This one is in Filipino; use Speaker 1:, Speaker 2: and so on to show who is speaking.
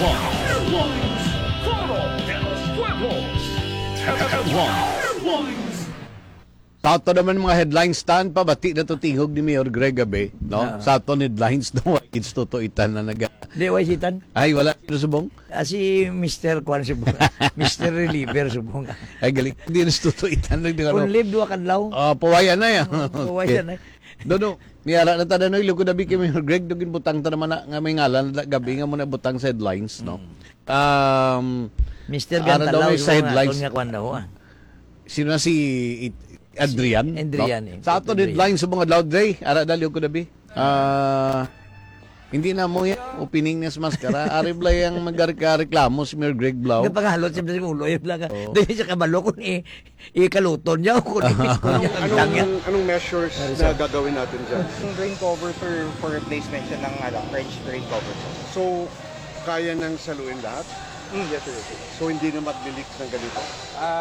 Speaker 1: Headlines. Foro de los Huevos. Headlines.
Speaker 2: Sa ato naman mga headlines stand pa bati na to tingog ni Mayor Greg Abe, no? Sa ato headlines no kids to itan na naga.
Speaker 3: Di, way sitan.
Speaker 2: Ay wala no subong.
Speaker 3: Si Mr. Kwan subong. Mr. Reliever subong.
Speaker 2: Ay galing di na to itan lang di
Speaker 3: Kung
Speaker 2: ano.
Speaker 3: live duwa kadlaw.
Speaker 2: Pawayan na ya.
Speaker 3: Pawayan na.
Speaker 2: No. Niyara na tada no ilugod abi kay Mayor Greg dugin butang ta naman na nga may ngalan gabi nga mo na butang sa headlines, no.
Speaker 3: Mr.
Speaker 2: Ano daw
Speaker 3: Gantalaw
Speaker 2: may sa headlines?
Speaker 3: nga kwan daw.
Speaker 2: Sino na si Adrian?
Speaker 3: Adrian,
Speaker 2: no?
Speaker 3: eh.
Speaker 2: Sa ato
Speaker 3: Adrian.
Speaker 2: headlines sa mga loud day, ara dali ko dabi. Hindi na mo yan, opening niya sa maskara. Ari blay ang magreklamo si Mayor Greg Blau.
Speaker 3: Nga paghalot siya sa ulo, yun lang. Doon siya kabalo kung ikaluton niya o kung ipit ko niya ang tangya.
Speaker 4: Anong measures na gagawin natin dyan?
Speaker 5: Yung drain cover for replacement siya ng French drain cover.
Speaker 4: So, kaya nang saluin lahat?
Speaker 5: Yes, sir.
Speaker 4: So, hindi na mag-leak ng ganito?